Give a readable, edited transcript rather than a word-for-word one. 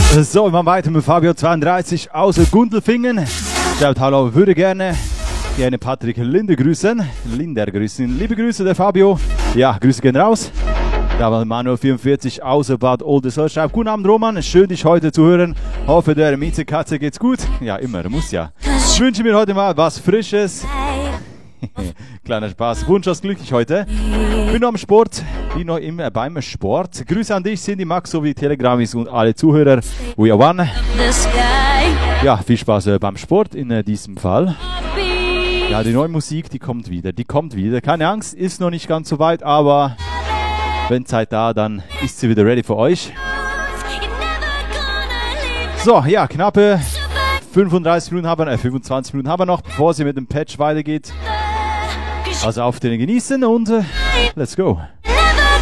So, wir machen weiter mit Fabio 32 aus Gundelfingen. Schreibt hallo, würde gerne Patrick Linder grüßen. Liebe Grüße, der Fabio. Ja, Grüße gehen raus. Da war Manuel 44 aus Bad Oldesloe. Schreibt, guten Abend Roman, schön dich heute zu hören. Hoffe der Miezekatze geht's gut. Ja, immer, muss ja. Ich wünsche mir heute mal was Frisches. Kleiner Spaß. Wunschlos glücklich heute. Bin noch am Sport. Bin noch immer beim Sport. Grüße an dich, Cindy, Max, sowie Telegramis und alle Zuhörer. We are one. Ja, viel Spaß beim Sport in diesem Fall. Ja, die neue Musik, die kommt wieder. Keine Angst, ist noch nicht ganz so weit, aber wenn Zeit da, dann ist sie wieder ready für euch. So, ja, knappe 25 Minuten haben wir noch, bevor sie mit dem Patch weitergeht. Also auf den genießen und let's go.